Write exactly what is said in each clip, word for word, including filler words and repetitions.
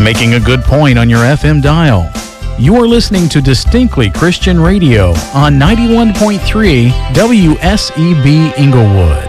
Making a good point on your F M dial. You are listening to Distinctly Christian Radio on ninety-one point three W S E B Inglewood.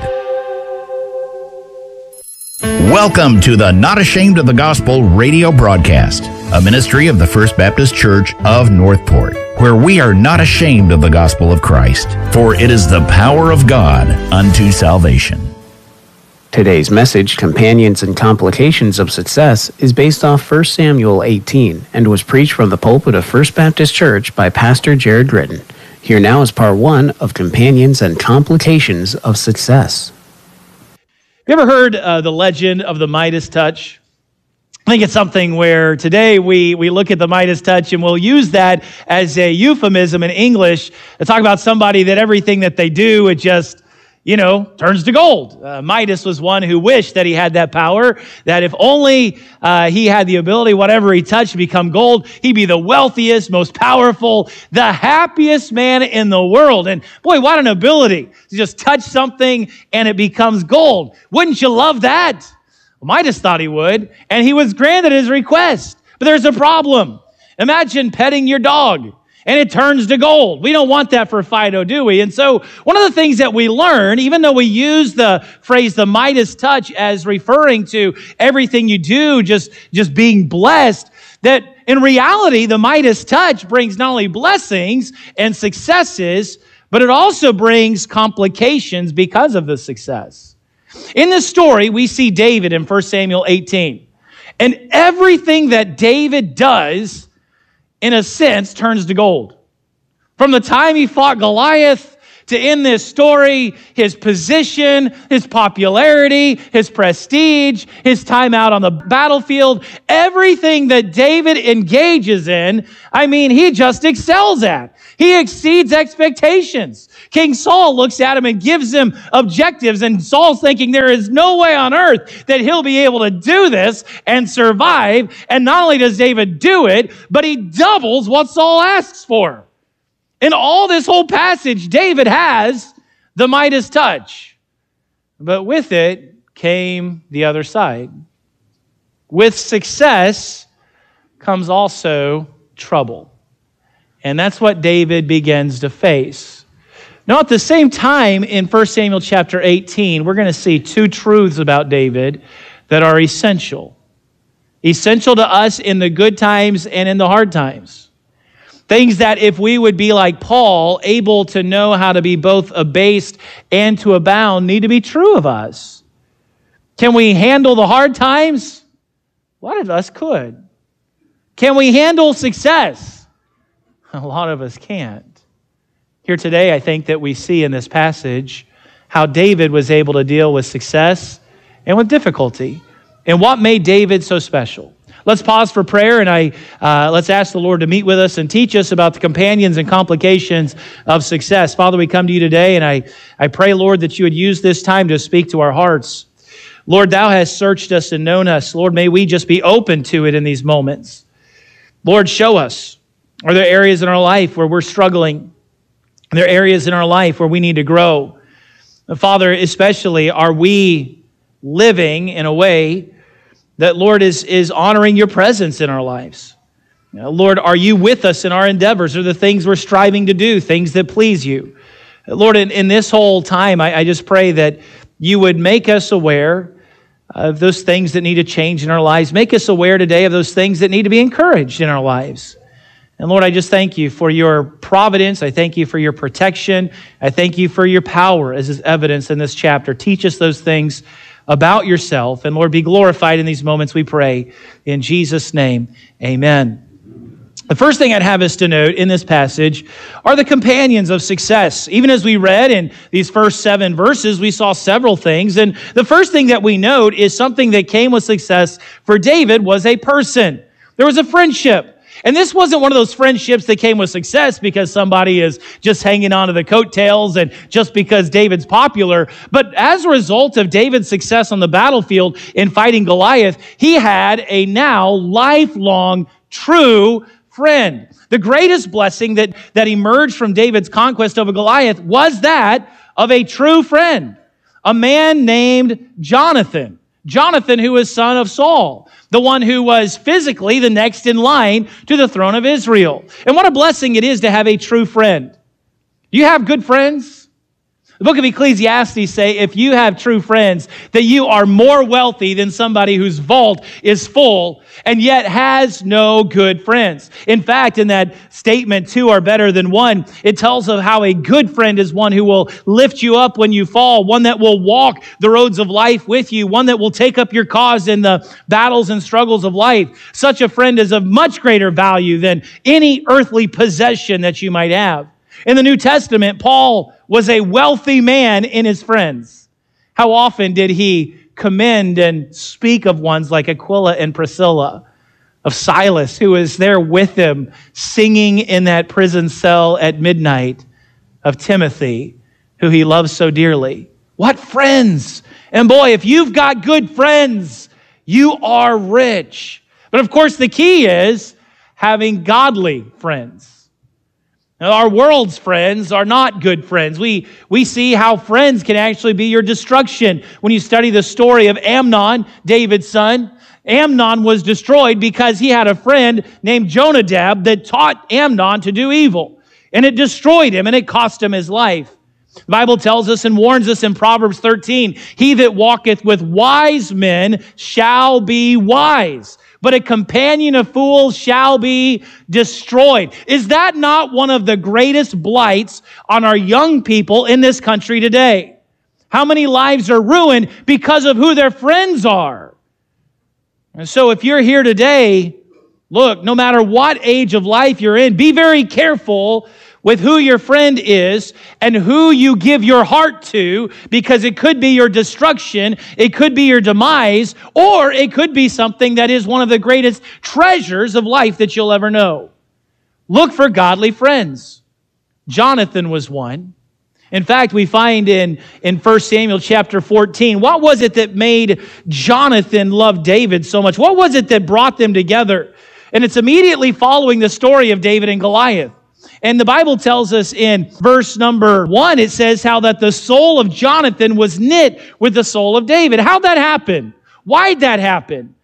Welcome to the Not Ashamed of the Gospel radio broadcast, a ministry of the First Baptist Church of Northport, where we are not ashamed of the gospel of Christ, for it is the power of God unto salvation. Today's message, Companions and Complications of Success, is based off First Samuel eighteen and was preached from the pulpit of First Baptist Church by Pastor Jared Gritton. Here now is part one of Companions and Complications of Success. You ever heard uh, the legend of the Midas touch? I think it's something where today we, we look at the Midas touch and we'll use that as a euphemism in English to talk about somebody that everything that they do, it just, you know, turns to gold. Uh, Midas was one who wished that he had that power, that if only uh, he had the ability, whatever he touched to become gold, he'd be the wealthiest, most powerful, the happiest man in the world. And boy, what an ability to just touch something and it becomes gold. Wouldn't you love that? Well, Midas thought he would, and he was granted his request. But there's a problem. Imagine petting your dog and it turns to gold. We don't want that for Fido, do we? And so one of the things that we learn, even though we use the phrase the Midas touch as referring to everything you do, just, just being blessed, that in reality, the Midas touch brings not only blessings and successes, but it also brings complications because of the success. In this story, we see David in First Samuel eighteen. And everything that David does, in a sense, turns to gold. From the time he fought Goliath to end this story, his position, his popularity, his prestige, his time out on the battlefield, everything that David engages in, I mean, he just excels at. He exceeds expectations. King Saul looks at him and gives him objectives, and Saul's thinking there is no way on earth that he'll be able to do this and survive. And not only does David do it, but he doubles what Saul asks for. In all this whole passage, David has the Midas touch. But with it came the other side. With success comes also trouble. And that's what David begins to face. Now, at the same time, in First Samuel chapter eighteen, we're going to see two truths about David that are essential. Essential to us in the good times and in the hard times. Things that if we would be like Paul, able to know how to be both abased and to abound, need to be true of us. Can we handle the hard times? A lot of us could. Can we handle success? A lot of us can't. Here today, I think that we see in this passage how David was able to deal with success and with difficulty. And what made David so special? Let's pause for prayer, and I uh, let's ask the Lord to meet with us and teach us about the companions and complications of success. Father, we come to you today, and I, I pray, Lord, that you would use this time to speak to our hearts. Lord, thou hast searched us and known us. Lord, may we just be open to it in these moments. Lord, show us. Are there areas in our life where we're struggling? Are there areas in our life where we need to grow? And Father, especially, are we living in a way that, Lord, is, is honoring your presence in our lives? You know, Lord, are you with us in our endeavors? Are the things we're striving to do, things that please you? Lord, in, in this whole time, I, I just pray that you would make us aware of those things that need to change in our lives. Make us aware today of those things that need to be encouraged in our lives. And Lord, I just thank you for your providence. I thank you for your protection. I thank you for your power as is evidenced in this chapter. Teach us those things about yourself. And Lord, be glorified in these moments, we pray. In Jesus' name, amen. The first thing I'd have us to note in this passage are the companions of success. Even as we read in these first seven verses, we saw several things. And the first thing that we note is something that came with success for David was a person. There was a friendship. And this wasn't one of those friendships that came with success because somebody is just hanging on to the coattails and just because David's popular. But as a result of David's success on the battlefield in fighting Goliath, he had a now lifelong true friend. The greatest blessing that, that emerged from David's conquest over Goliath was that of a true friend, a man named Jonathan. Jonathan, who was son of Saul, the one who was physically the next in line to the throne of Israel. And what a blessing it is to have a true friend. Do you have good friends? The book of Ecclesiastes say if you have true friends, that you are more wealthy than somebody whose vault is full and yet has no good friends. In fact, in that statement, two are better than one, it tells of how a good friend is one who will lift you up when you fall, one that will walk the roads of life with you, one that will take up your cause in the battles and struggles of life. Such a friend is of much greater value than any earthly possession that you might have. In the New Testament, Paul was a wealthy man in his friends. How often did he commend and speak of ones like Aquila and Priscilla, of Silas, who was there with him singing in that prison cell at midnight, of Timothy, who he loves so dearly. What friends! And boy, if you've got good friends, you are rich. But of course, the key is having godly friends. Now, our world's friends are not good friends. We, we see how friends can actually be your destruction. When you study the story of Amnon, David's son, Amnon was destroyed because he had a friend named Jonadab that taught Amnon to do evil. And it destroyed him and it cost him his life. The Bible tells us and warns us in Proverbs thirteen, he that walketh with wise men shall be wise, but a companion of fools shall be destroyed. Is that not one of the greatest blights on our young people in this country today? How many lives are ruined because of who their friends are? And so if you're here today, look, no matter what age of life you're in, be very careful with who your friend is and who you give your heart to, because it could be your destruction, it could be your demise, or it could be something that is one of the greatest treasures of life that you'll ever know. Look for godly friends. Jonathan was one. In fact, we find in, in First Samuel chapter fourteen, what was it that made Jonathan love David so much? What was it that brought them together? And it's immediately following the story of David and Goliath. And the Bible tells us in verse number one, it says how that the soul of Jonathan was knit with the soul of David. How'd that happen? Why'd that happen?